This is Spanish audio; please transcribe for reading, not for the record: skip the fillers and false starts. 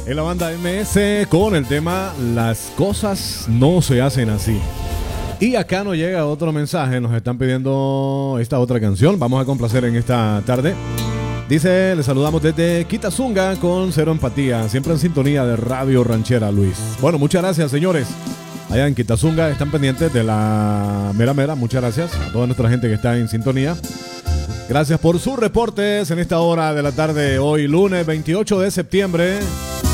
En la banda MS con el tema Las cosas no se hacen así. Y acá nos llega otro mensaje, nos están pidiendo esta otra canción, vamos a complacer en esta tarde. Dice, le saludamos desde Quitazunga con Cero Empatía, siempre en sintonía de Radio Ranchera, Luis. Bueno, muchas gracias, señores. Allá en Quitazunga están pendientes de la mera mera, muchas gracias a toda nuestra gente que está en sintonía. Gracias por sus reportes en esta hora de la tarde, hoy lunes 28 de septiembre.